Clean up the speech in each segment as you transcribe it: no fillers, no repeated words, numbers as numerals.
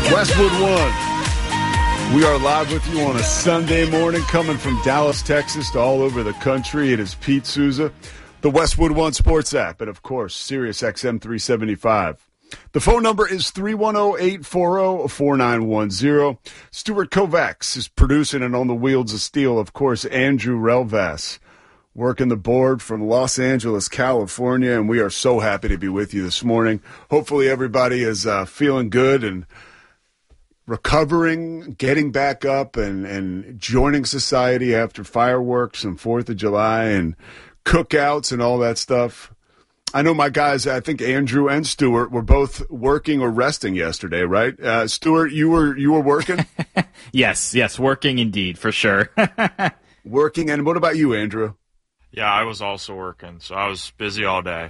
Westwood One. We are live with you on a Sunday morning, coming from Dallas, Texas, to all over the country. It is Pete Souza, the Westwood One Sports app, and of course, Sirius XM 375. The phone number is 310-840-4910. Stuart Kovacs is producing and on the wheels of steel. Of course, Andrew Relvas working the board from Los Angeles, California, and we are so happy to be with you this morning. Hopefully everybody is feeling good and recovering, getting back up and joining society after fireworks and 4th of July and cookouts and all that stuff. I know my guys, I think Andrew and Stuart were both working or resting yesterday, right? Stuart, you were working? Yes, working indeed, for sure. Working, and what about you, Andrew? Yeah, I was also working, so I was busy all day.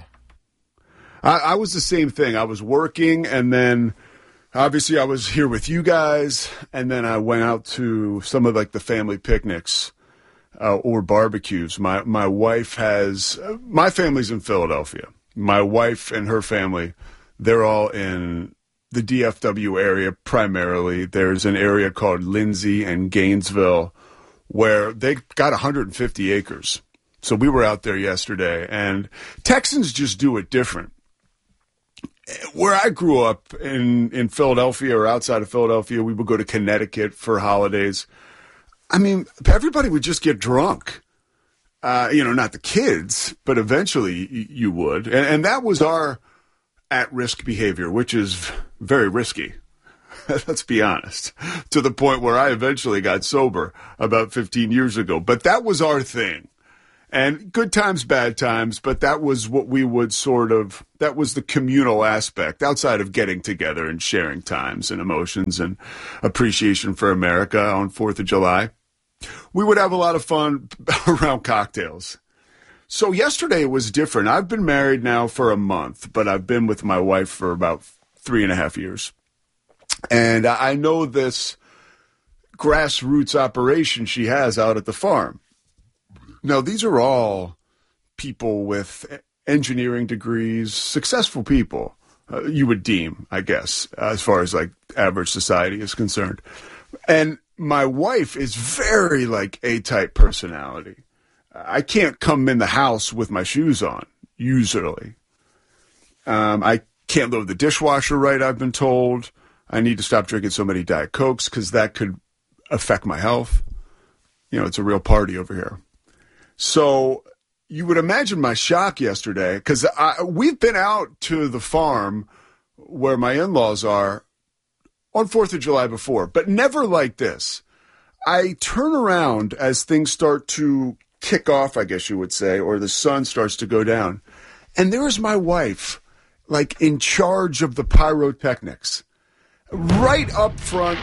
I was the same thing. I was working, and then obviously I was here with you guys, and then I went out to some of like the family picnics or barbecues. My wife has my family's in Philadelphia. My wife and her family, they're all in the DFW area primarily. There's an area called Lindsay and Gainesville where they got 150 acres. So we were out there yesterday, and Texans just do it different. Where I grew up in Philadelphia or outside of Philadelphia, we would go to Connecticut for holidays. I mean, everybody would just get drunk. Not the kids, but eventually you would. And that was our at-risk behavior, which is very risky. Let's be honest. To the point where I eventually got sober about 15 years ago. But that was our thing. And good times, bad times, but that was what we would that was the communal aspect outside of getting together and sharing times and emotions and appreciation for America on 4th of July. We would have a lot of fun around cocktails. So yesterday was different. I've been married now for a month, but I've been with my wife for about 3.5 years. And I know this grassroots operation she has out at the farm. Now, these are all people with engineering degrees, successful people, you would deem, I guess, as far as like average society is concerned. And my wife is very like A-type personality. I can't come in the house with my shoes on, usually. I can't load the dishwasher right, I've been told. I need to stop drinking so many Diet Cokes because that could affect my health. You know, it's a real party over here. So you would imagine my shock yesterday, because we've been out to the farm where my in-laws are on 4th of July before, but never like this. I turn around as things start to kick off, I guess you would say, or the sun starts to go down, and there's my wife, like in charge of the pyrotechnics, right up front,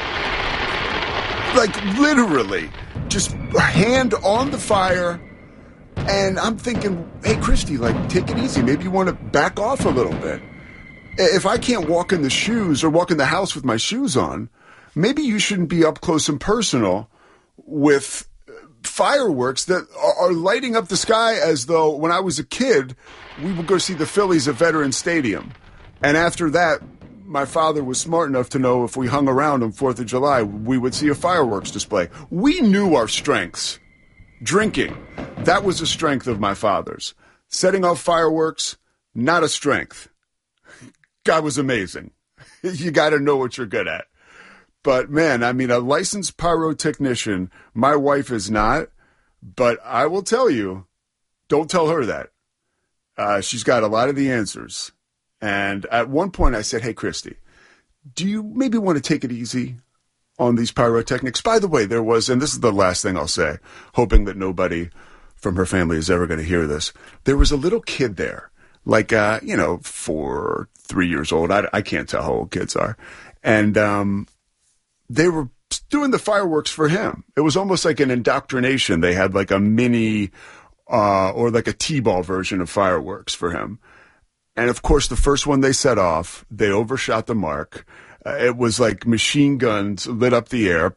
like literally just hand on the fire. And I'm thinking, hey, Christy, like, take it easy. Maybe you want to back off a little bit. If I can't walk in the shoes or walk in the house with my shoes on, maybe you shouldn't be up close and personal with fireworks that are lighting up the sky as though when I was a kid, we would go see the Phillies at Veterans Stadium. And after that, my father was smart enough to know if we hung around on 4th of July, we would see a fireworks display. We knew our strengths. Drinking, that was a strength of my father's. Setting off fireworks, not a strength. Guy was amazing. You got to know what you're good at. But, man, I mean, a licensed pyrotechnician, my wife is not. But I will tell you, don't tell her that. She's got a lot of the answers. And at one point I said, hey, Christy, do you maybe want to take it easy on these pyrotechnics? By the way, there was, and this is the last thing I'll say, hoping that nobody from her family is ever going to hear this. There was a little kid there, like, 4 or 3 years old. I can't tell how old kids are. And they were doing the fireworks for him. It was almost like an indoctrination. They had like a mini or like a T-ball version of fireworks for him. And, of course, the first one they set off, they overshot the mark. It was like machine guns lit up the air.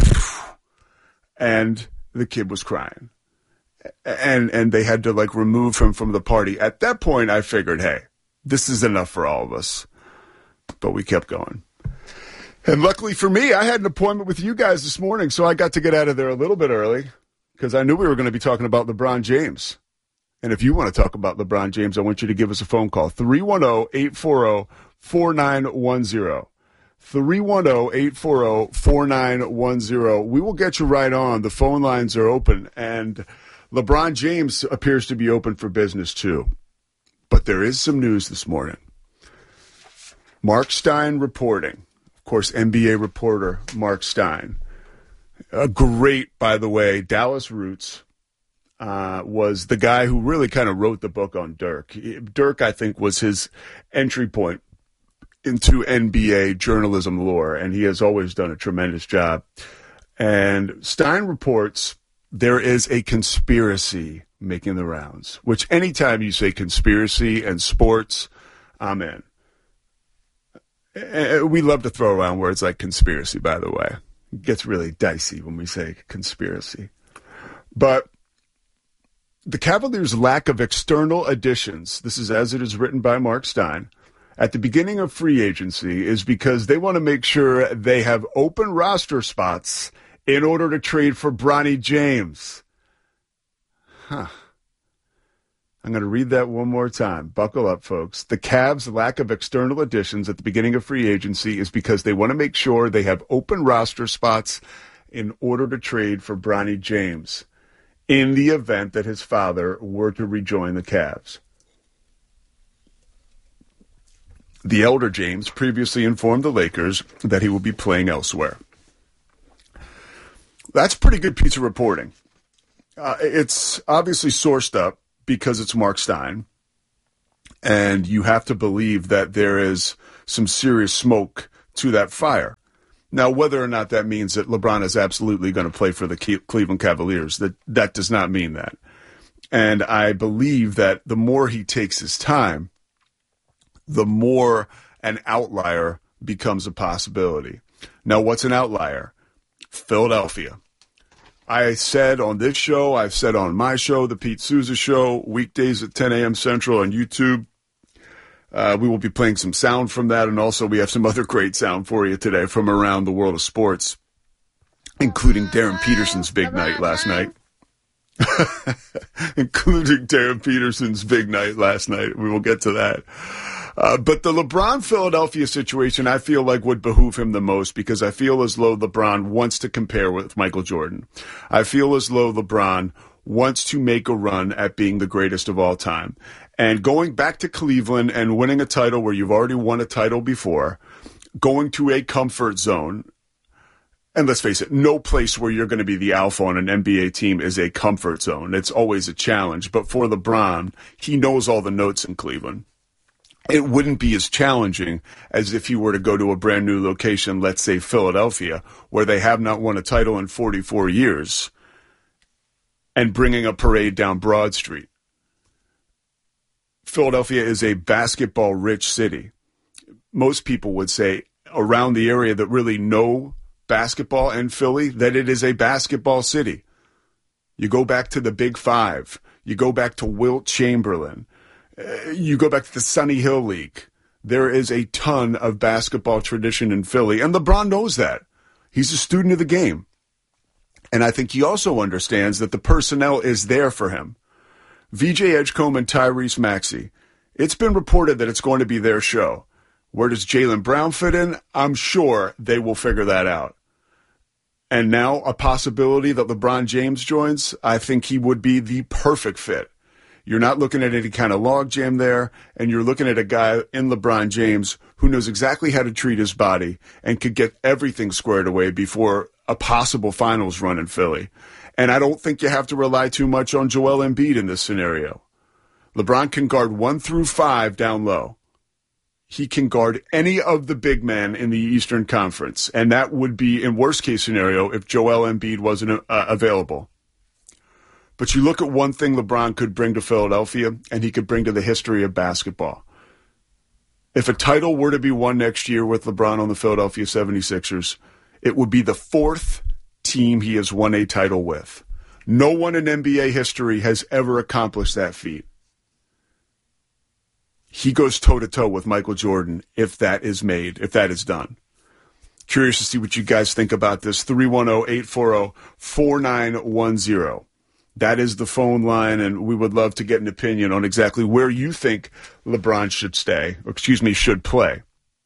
And the kid was crying. And they had to, like, remove him from the party. At that point, I figured, hey, this is enough for all of us. But we kept going. And luckily for me, I had an appointment with you guys this morning, so I got to get out of there a little bit early because I knew we were going to be talking about LeBron James. And if you want to talk about LeBron James, I want you to give us a phone call, 310-840-4910. 310-840-4910. We will get you right on. The phone lines are open, and LeBron James appears to be open for business too. But there is some news this morning. Mark Stein reporting. Of course, NBA reporter Mark Stein. A great, by the way, Dallas roots. Was the guy who really kind of wrote the book on Dirk. Dirk, I think, was his entry point into NBA journalism lore, and he has always done a tremendous job. And Stein reports there is a conspiracy making the rounds, which anytime you say conspiracy and sports, I'm in. We love to throw around words like conspiracy, by the way. It gets really dicey when we say conspiracy. But the Cavaliers' lack of external additions, this is as it is written by Mark Stein, at the beginning of free agency is because they want to make sure they have open roster spots in order to trade for Bronny James. I'm going to read that one more time. Buckle up, folks. The Cavs' lack of external additions at the beginning of free agency is because they want to make sure they have open roster spots in order to trade for Bronny James in the event that his father were to rejoin the Cavs. The elder James previously informed the Lakers that he will be playing elsewhere. That's a pretty good piece of reporting. It's obviously sourced up because it's Mark Stein, and you have to believe that there is some serious smoke to that fire. Now, whether or not that means that LeBron is absolutely going to play for the Cleveland Cavaliers, that does not mean that. And I believe that the more he takes his time, the more an outlier becomes a possibility. Now, what's an outlier? Philadelphia. I said on this show, I've said on my show, the Pete Souza Show, weekdays at 10 a.m. Central on YouTube. We will be playing some sound from that, and also we have some other great sound for you today from around the world of sports, including Darren Peterson's big night last night. Including Darren Peterson's big night last night. We will get to that. But the LeBron-Philadelphia situation, I feel like would behoove him the most because I feel as though LeBron wants to compare with Michael Jordan. I feel as though LeBron wants to make a run at being the greatest of all time. And going back to Cleveland and winning a title where you've already won a title before, going to a comfort zone, and let's face it, no place where you're going to be the alpha on an NBA team is a comfort zone. It's always a challenge. But for LeBron, he knows all the notes in Cleveland. It wouldn't be as challenging as if he were to go to a brand new location, let's say Philadelphia, where they have not won a title in 44 years, and bringing a parade down Broad Street. Philadelphia is a basketball-rich city. Most people would say around the area that really know basketball in Philly, that it is a basketball city. You go back to the Big Five. You go back to Wilt Chamberlain. You go back to the Sunny Hill League. There is a ton of basketball tradition in Philly, and LeBron knows that. He's a student of the game. And I think he also understands that the personnel is there for him. VJ Edgecombe and Tyrese Maxey. It's been reported that it's going to be their show. Where does Jaylen Brown fit in? I'm sure they will figure that out. And now a possibility that LeBron James joins, I think he would be the perfect fit. You're not looking at any kind of logjam there, and you're looking at a guy in LeBron James who knows exactly how to treat his body and could get everything squared away before a possible finals run in Philly. And I don't think you have to rely too much on Joel Embiid in this scenario. LeBron can guard 1 through 5 down low. He can guard any of the big men in the Eastern Conference, and that would be in worst case scenario if Joel Embiid wasn't available. But you look at one thing LeBron could bring to Philadelphia, and he could bring to the history of basketball. If a title were to be won next year with LeBron on the Philadelphia 76ers, it would be the 4th team he has won a title with. No one in NBA history has ever accomplished that feat. He goes toe-to-toe with Michael Jordan if that is made, if that is done. Curious to see what you guys think about this. 310-840-4910. That is the phone line, and we would love to get an opinion on exactly where you think LeBron should play.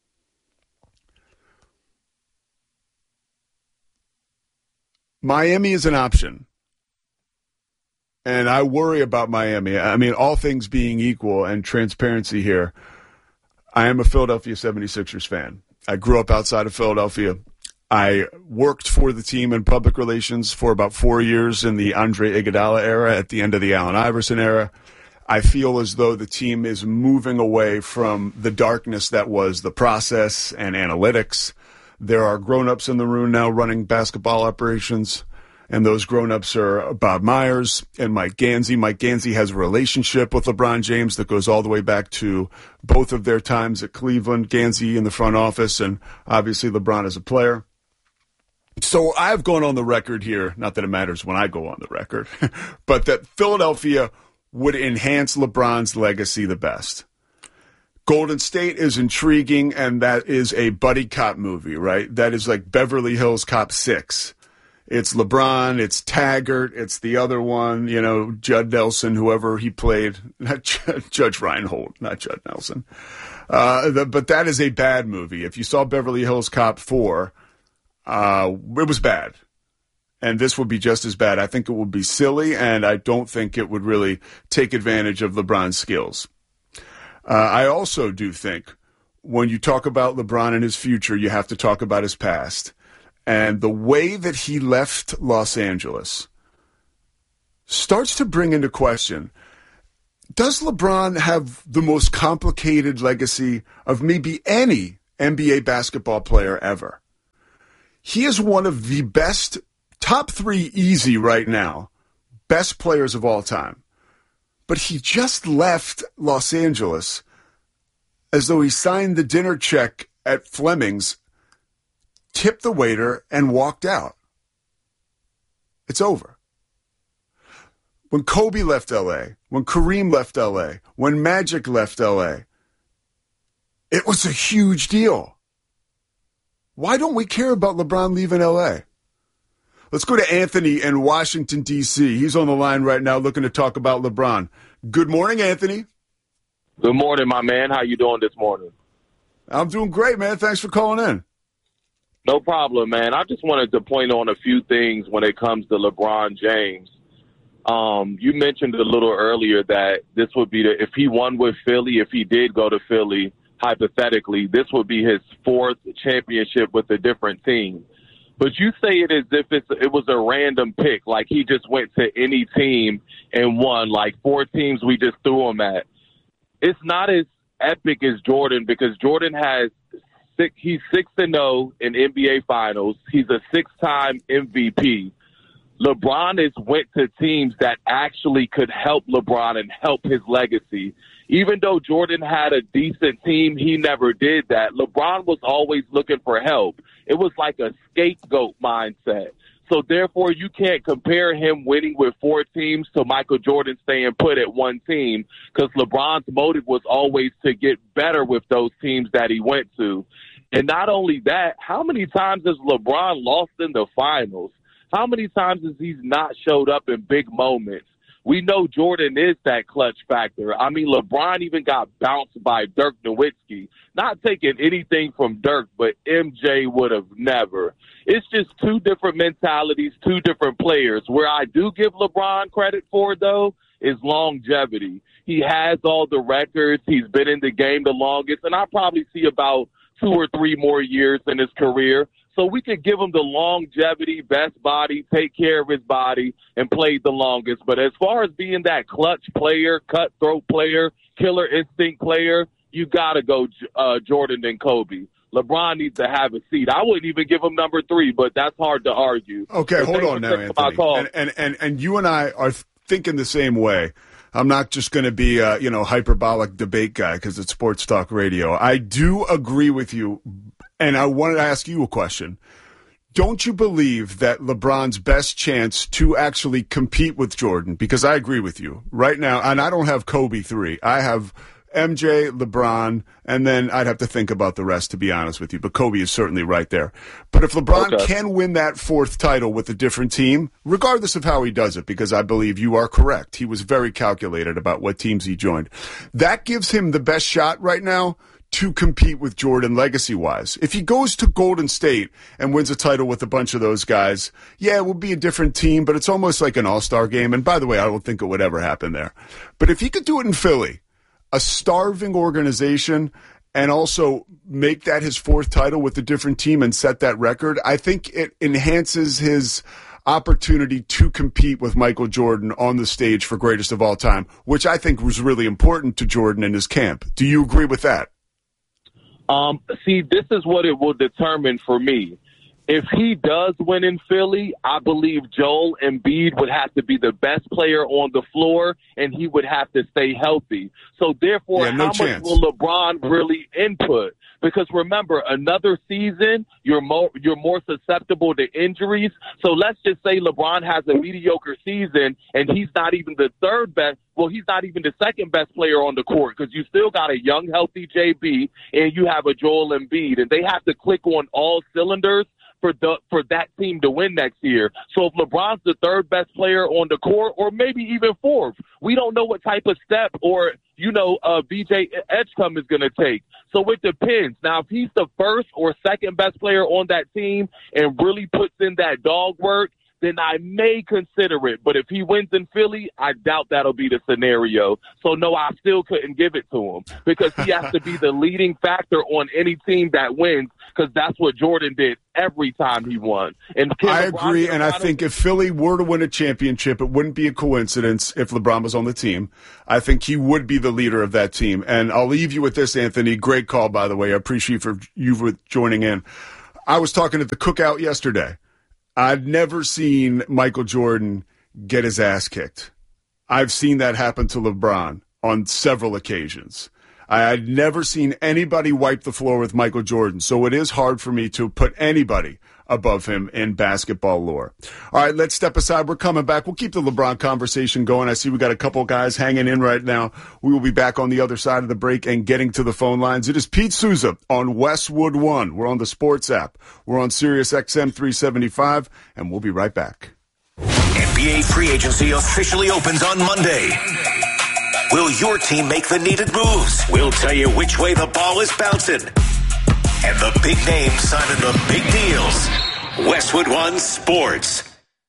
Miami is an option, and I worry about Miami. I mean, all things being equal and transparency here, I am a Philadelphia 76ers fan. I grew up outside of Philadelphia. I worked for the team in public relations for about 4 years in the Andre Iguodala era at the end of the Allen Iverson era. I feel as though the team is moving away from the darkness that was the process and analytics. There are grown-ups in the room now running basketball operations, and those grown-ups are Bob Myers and Mike Gansey. Mike Gansey has a relationship with LeBron James that goes all the way back to both of their times at Cleveland, Gansey in the front office, and obviously LeBron as a player. So I've gone on the record here, not that it matters when I go on the record, but that Philadelphia would enhance LeBron's legacy the best. Golden State is intriguing, and that is a buddy cop movie, right? That is like Beverly Hills Cop 6. It's LeBron, it's Taggart, it's the other one, Judd Nelson, whoever he played. Not Judge Reinhold, not Judd Nelson. But that is a bad movie. If you saw Beverly Hills Cop 4, it was bad. And this would be just as bad. I think it would be silly, and I don't think it would really take advantage of LeBron's skills. I also do think when you talk about LeBron and his future, you have to talk about his past. And the way that he left Los Angeles starts to bring into question, does LeBron have the most complicated legacy of maybe any NBA basketball player ever? He is one of the best, top 3 easy right now, best players of all time. But he just left Los Angeles as though he signed the dinner check at Fleming's, tipped the waiter, and walked out. It's over. When Kobe left L.A., when Kareem left L.A., when Magic left L.A., it was a huge deal. Why don't we care about LeBron leaving L.A.? Let's go to Anthony in Washington, D.C. He's on the line right now looking to talk about LeBron. Good morning, Anthony. Good morning, my man. How you doing this morning? I'm doing great, man. Thanks for calling in. No problem, man. I just wanted to point on a few things when it comes to LeBron James. You mentioned a little earlier that this would be if he won with Philly, if he did go to Philly, hypothetically, this would be his 4th championship with a different team. But you say it as if it was a random pick, like he just went to any team and won, like 4 teams we just threw him at. It's not as epic as Jordan because Jordan he's 6-0 in NBA Finals. He's a 6-time MVP. LeBron went to teams that actually could help LeBron and help his legacy. Even though Jordan had a decent team, he never did that. LeBron was always looking for help. It was like a scapegoat mindset. So, therefore, you can't compare him winning with 4 teams to Michael Jordan staying put at one team because LeBron's motive was always to get better with those teams that he went to. And not only that, how many times has LeBron lost in the finals? How many times has he not showed up in big moments? We know Jordan is that clutch factor. I mean, LeBron even got bounced by Dirk Nowitzki. Not taking anything from Dirk, but MJ would have never. It's just 2 different mentalities, 2 different players. Where I do give LeBron credit for, though, is longevity. He has all the records. He's been in the game the longest, and I probably see about 2 or 3 more years in his career. So we could give him the longevity, best body, take care of his body, and play the longest. But as far as being that clutch player, cutthroat player, killer instinct player, you got to go Jordan and Kobe. LeBron needs to have a seat. I wouldn't even give him number 3, but that's hard to argue. Okay, hold on now, Anthony. And you and I are thinking the same way. I'm not just going to be a hyperbolic debate guy because it's sports talk radio. I do agree with you. And I wanted to ask you a question. Don't you believe that LeBron's best chance to actually compete with Jordan, because I agree with you right now, and I don't have Kobe 3. I have MJ, LeBron, and then I'd have to think about the rest, to be honest with you. But Kobe is certainly right there. But if LeBron can win that fourth title with a different team, regardless of how he does it, because I believe you are correct, he was very calculated about what teams he joined, that gives him the best shot right now to compete with Jordan legacy-wise. If he goes to Golden State and wins a title with a bunch of those guys, yeah, it will be a different team, but it's almost like an all-star game. And by the way, I don't think it would ever happen there. But if he could do it in Philly, a starving organization, and also make that his fourth title with a different team and set that record, I think it enhances his opportunity to compete with Michael Jordan on the stage for greatest of all time, which I think was really important to Jordan and his camp. Do you agree with that? See, this is what it will determine for me. If he does win in Philly, I believe Joel Embiid would have to be the best player on the floor, and he would have to stay healthy. So, therefore, how much will LeBron really input? Because remember, another season, you're more susceptible to injuries. So let's just say LeBron has a mediocre season, and he's not even the third best. Well, he's not even the second best player on the court, because you still got a young, healthy JB, and you have a Joel Embiid, and they have to click on all cylinders for that team to win next year. So if LeBron's the third best player on the court, or maybe even fourth, we don't know what type of step or, BJ Edgecombe is going to take. So it depends. Now, if he's the first or second best player on that team and really puts in that dog work, then I may consider it. But if he wins in Philly, I doubt that'll be the scenario. So, no, I still couldn't give it to him, because he has to be the leading factor on any team that wins, because that's what Jordan did every time he won. And I agree, and I think if Philly were to win a championship, it wouldn't be a coincidence if LeBron was on the team. I think he would be the leader of that team. And I'll leave you with this, Anthony. Great call, by the way. I appreciate you for joining in. I was talking at the cookout yesterday. I've never seen Michael Jordan get his ass kicked. I've seen that happen to LeBron on several occasions. I'd never seen anybody wipe the floor with Michael Jordan, so it is hard for me to put anybody above him in basketball lore. All right, let's step aside. We're coming back. We'll keep the LeBron conversation going. I see we got a couple guys hanging in right now. We will be back on the other side of the break and getting to the phone lines. It is Pete Souza on Westwood One. We're on the Sports app. We're on Sirius XM 375, and we'll be right back. NBA free agency officially opens on Monday. Will your team make the needed moves? We'll tell you which way the ball is bouncing. And the big names signing the big deals. Westwood One Sports.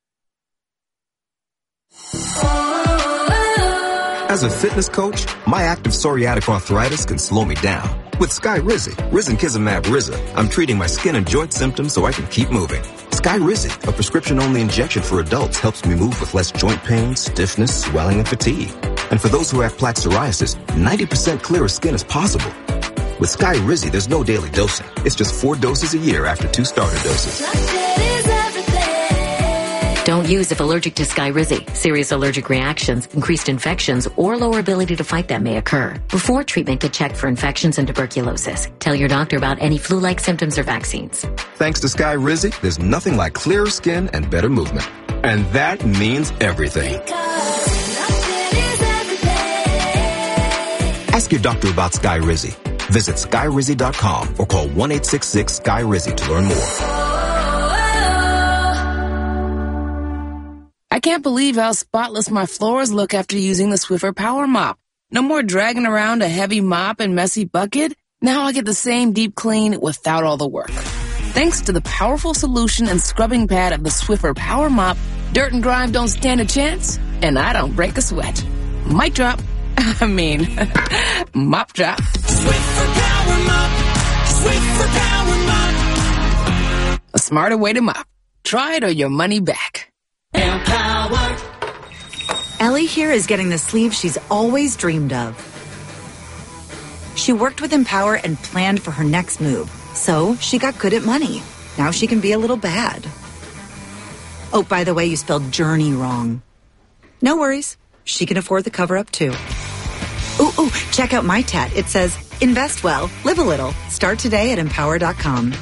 As a fitness coach, my active psoriatic arthritis can slow me down. With Skyrizi, Risankizumab Riza, I'm treating my skin and joint symptoms so I can keep moving. Skyrizi, a prescription-only injection for adults, helps me move with less joint pain, stiffness, swelling, and fatigue. And for those who have plaque psoriasis, 90% clearer skin is possible. With Skyrizi, there's no daily dosing. It's just 4 doses a year after 2 starter doses. Don't use if allergic to Skyrizi. Serious allergic reactions, increased infections, or lower ability to fight them may occur. Before treatment, get checked for infections and tuberculosis. Tell your doctor about any flu-like symptoms or vaccines. Thanks to Skyrizi, there's nothing like clearer skin and better movement. And that means everything. Ask your doctor about Skyrizi. Visit Skyrizi.com or call 1-866-SKY-RIZI to learn more. I can't believe how spotless my floors look after using the Swiffer Power Mop. No more dragging around a heavy mop and messy bucket. Now I get the same deep clean without all the work. Thanks to the powerful solution and scrubbing pad of the Swiffer Power Mop, dirt and grime don't stand a chance, and I don't break a sweat. Mic drop. Mop drop. Swiffer Power Mop. Swiffer Power Mop. A smarter way to mop. Try it or your money back. Empower. Ellie here is getting the sleeve she's always dreamed of. She worked with Empower and planned for her next move. So she got good at money. Now she can be a little bad. Oh, by the way, you spelled journey wrong. No worries. She can afford the cover-up, too. Ooh, check out my tat. It says, invest well, live a little. Start today at empower.com.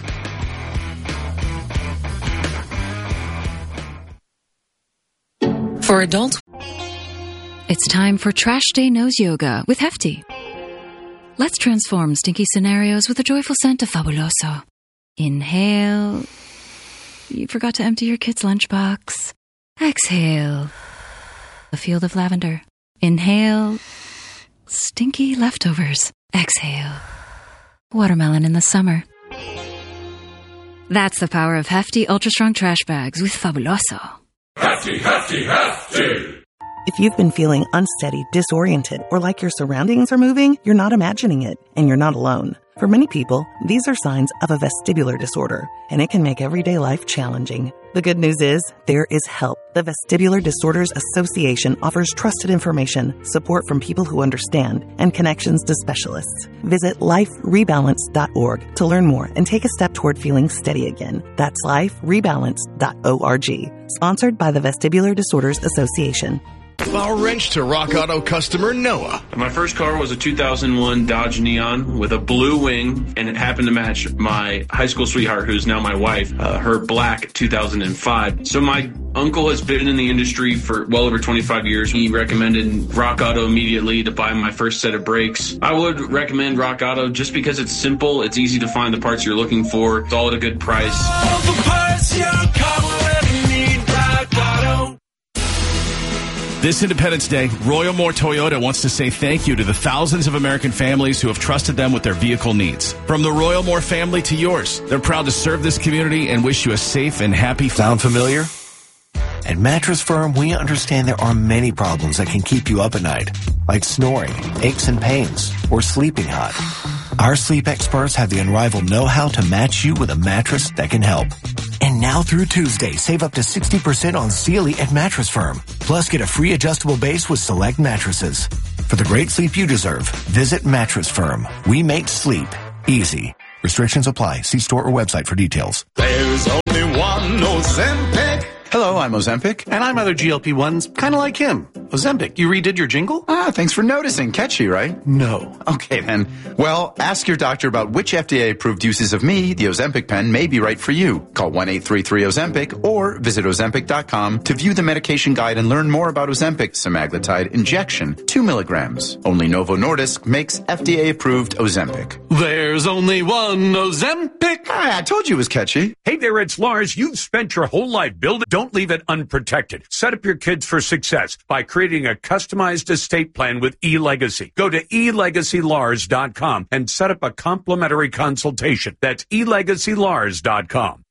For adults, it's time for Trash Day Nose Yoga with Hefty. Let's transform stinky scenarios with a joyful scent of Fabuloso. Inhale. You forgot to empty your kid's lunchbox. Exhale. A field of lavender. Inhale. Stinky leftovers. Exhale. Watermelon in the summer. That's the power of hefty, ultra-strong trash bags with Fabuloso. Hefty, hefty, hefty! If you've been feeling unsteady, disoriented, or like your surroundings are moving, you're not imagining it, and you're not alone. For many people, these are signs of a vestibular disorder, and it can make everyday life challenging. The good news is, there is help. The Vestibular Disorders Association offers trusted information, support from people who understand, and connections to specialists. Visit liferebalance.org to learn more and take a step toward feeling steady again. That's liferebalance.org. Sponsored by the Vestibular Disorders Association. Power wrench to Rock Auto customer Noah. My first car was a 2001 Dodge Neon with a blue wing, and it happened to match my high school sweetheart, who's now my wife, her black 2005. So my uncle has been in the industry for well over 25 years. He recommended Rock Auto immediately to buy my first set of brakes. I would recommend Rock Auto just because it's simple, it's easy to find the parts you're looking for, it's all at a good price. All the parts your car will ever need, Rock Auto. This Independence Day, Royal Moore Toyota wants to say thank you to the thousands of American families who have trusted them with their vehicle needs. From the Royal Moore family to yours, they're proud to serve this community and wish you a safe and happy... Sound familiar? At Mattress Firm, we understand there are many problems that can keep you up at night, like snoring, aches and pains, or sleeping hot. Our sleep experts have the unrivaled know-how to match you with a mattress that can help. And now through Tuesday, save up to 60% on Sealy at Mattress Firm. Plus, get a free adjustable base with select mattresses. For the great sleep you deserve, visit Mattress Firm. We make sleep easy. Restrictions apply. See store or website for details. There's only one Ozempic. Hello, I'm Ozempic. And I'm other GLP-1s, kind of like him. Ozempic, you redid your jingle? Thanks for noticing. Catchy, right? No. Okay, then. Well, ask your doctor about which FDA-approved uses of me, the Ozempic pen, may be right for you. Call 1-833-OZEMPIC or visit Ozempic.com to view the medication guide and learn more about Ozempic semaglutide injection, 2 milligrams. Only Novo Nordisk makes FDA-approved Ozempic. There's only one Ozempic. I told you it was catchy. Hey there, it's Lars. You've spent your whole life building. Don't leave it unprotected. Set up your kids for success by creating a customized estate plan with eLegacy. Go to elegacylars.com and set up a complimentary consultation. That's elegacylars.com.